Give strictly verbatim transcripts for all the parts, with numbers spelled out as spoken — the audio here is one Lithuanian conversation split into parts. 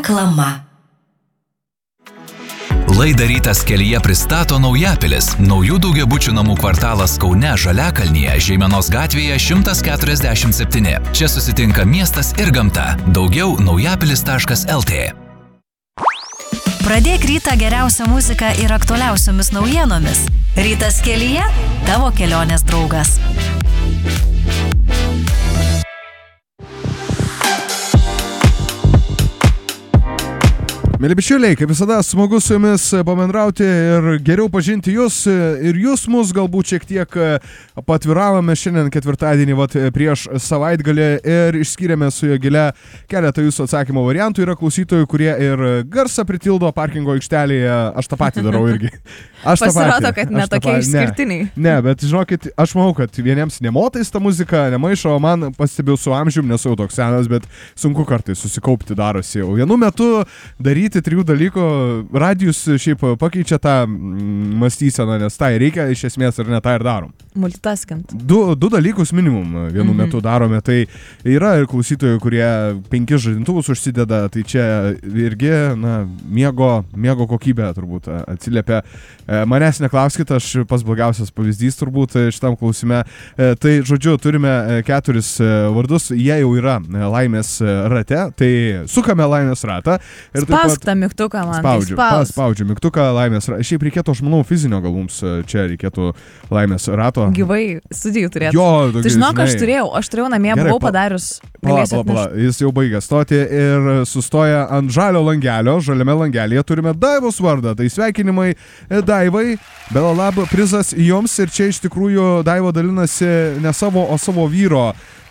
Reklama. Laidą Rytas kelyje pristato Naujapilis, naujų daugiabučių namų kvartalas Kaune Žaliakalnyje, Žeimenos gatvėje šimtas keturiasdešimt septyni. Čia susitinka miestas ir gamta. Daugiau naujapilis taškas el tė. Pradėk rytą geriausią muziką ir aktualiausiomis naujienomis. Rytas kelyje – tavo kelionės draugas. Mėly bičiuliai, kaip visada, smagu su jumis pabendrauti ir geriau pažinti jūs ir jūs mus galbūt šiek tiek patviravome šiandien ketvirtadienį vat, prieš savaitgalį ir išskyrėme su Jogile keletą jūsų atsakymo variantų. Yra klausytojų, kurie ir garsą pritildo parkingo aikštelėje, aš tą patį darau irgi. Aš Pasirodo, kad ne tokie išskirtiniai. Ne, ne, bet žinokit, aš manau, kad vieniems nemotais ta muzika, nemaišo, o man pastebėjau su amžium, nesu jau toks senas, bet sunku kartais susikaupti darosi. Jau vienu metu daryti trijų dalykų, radijus šiaip pakeičia tą mąstyseną, nes tai reikia iš esmės ir ne tą ir darom. Multitaskint. Du, du dalykus minimum vienu mm-hmm. metu darome, tai yra ir klausytojų, kurie penkis žadintuvus užsideda, tai čia irgi, na, miego, miego kokybė turbūt atsiliepia. Manęs neklauskit, aš pas blogiausias pavyzdys turbūt šitam klausime. Tai, žodžiu, turime keturis vardus, jie jau yra laimės rate, tai sukame laimės ratą. Ir Spausk tą mygtuką man. Spaudžiu, Spaus. spaudžiu mygtuką laimės ratą. Šiaip reikėtų, aš manau, fizinio gal mums čia reikėtų laimės rato. Gyvai studijų turėtų. Jo, tai žinok, aš turėjau, aš turėjau namie, Gerai, buvau pa, padarius. Pala, pala, pala, jis jau baigė stoti ir sustoja ant žalio langelio, žaliame langelėje turime Daivos vardą, tai sveikinimai Daivai, Belalab prizas jums ir čia iš tikrųjų Daiva dalinasi ne savo, o savo vyro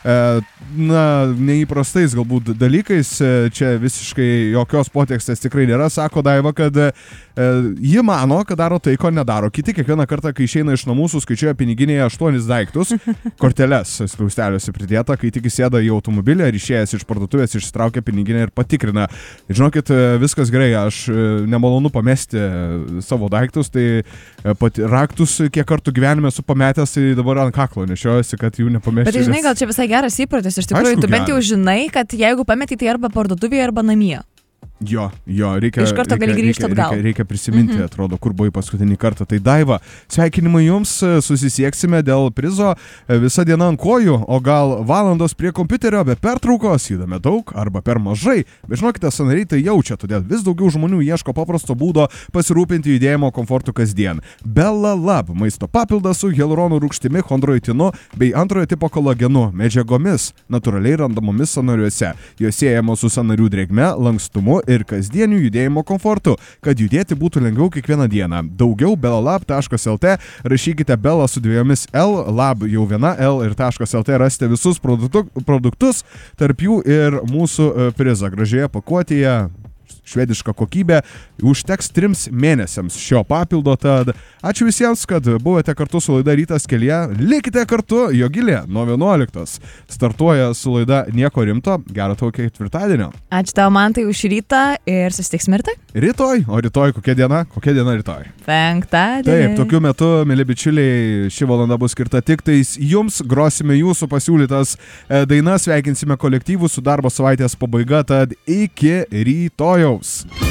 na, neįprastais galbūt dalykais, čia visiškai jokios potekstės tikrai nėra, sako Daiva, kad e, ji mano, kad daro tai, ko nedaro kiti, kiekvieną kartą, kai išeina iš namų, suskaičiuoja piniginėje aštuonis daiktus, korteles skliausteliuose pridėta, kai tik įsėda į automobilį ar išėjęs iš parduotuvės, išsitraukia piniginę ir patikrina. Žinokit, viskas gerai, aš nemalonu pamesti savo daiktus, tai pati, raktus kiek kartų gyvenime esu pametęs, tai dabar ant kaklo nešiojasi, kad jų nepamesti. Bet žinai, gal čia visai geras įprotis, iš tikrųjų, Aišku, tu bent jau geras. žinai, kad jeigu pametei, tai arba parduotuvėje, arba namie. Jo, jo, reikia, Iš karto gali reikia, grįžti reikia, atgal. reikia, reikia prisiminti, Mhm. atrodo, kur buvai paskutinį kartą. Tai Daiva, sveikinimai jums, susisieksime dėl prizo visą dieną ant kojų, o gal valandos prie kompiuterio be pertraukos, judame daug arba per mažai. Bet žinokite, sąnariai tai jaučia, todėl vis daugiau žmonių ieško paprasto būdo pasirūpinti judėjimo komfortu kasdien. Belalab maisto papildas su hialuronų rūgštimi, chondroitinu bei antrojo tipo kolagenu, medžiagomis, natūraliai randamomis sąnariuose. Jos siejamos su sąnarių drėgme, lankstumu ir kasdieniu judėjimo komfortu, kad judėti būtų lengviau kiekvieną dieną. Daugiau belalab taškas el tė, rašykite Bela su dviejomis L, lab jau viena L ir .lt rasite visus produktu, produktus, tarp jų ir mūsų prizą. Gražioje pakuotėje, švediška kokybė, užteks trims mėnesiams šio papildo, tad ačiū visiems, kad buvote kartu su laida Rytas kelyje, likite kartu, Jogilė nuo vienuoliktos startuoja su laida Nieko rimto, gero tau ketvirtadienio. Ačiū tau, Mantai, už rytą ir susitiksime rytoj. Rytoj, o rytoj kokia diena? Kokia diena rytoj? Penktadienį. Taip, tokiu metu, mėly bičiuliai, ši valanda bus skirta tik tais jums, grosime jūsų pasiūlytas dainas, sveikinsime kolektyvų su darbo savaitės pabaiga, tad iki rytojaus.